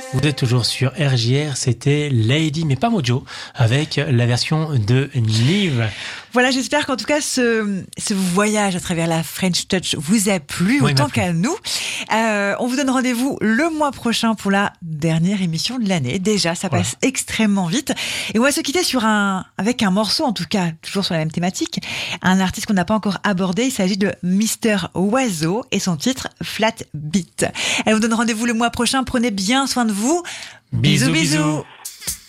Vous êtes toujours sur RJR, c'était Lady, mais pas Mojo, avec la version de Nive. Voilà, j'espère qu'en tout cas ce voyage à travers la French Touch vous a plu autant qu'à nous. On vous donne rendez-vous le mois prochain pour la dernière émission de l'année. Déjà, ça passe extrêmement vite. Et on va se quitter avec un morceau, en tout cas toujours sur la même thématique, un artiste qu'on n'a pas encore abordé. Il s'agit de Mister Oiseau et son titre Flat Beat. Elle vous donne rendez-vous le mois prochain. Prenez bien soin de vous. Bisous, bisous.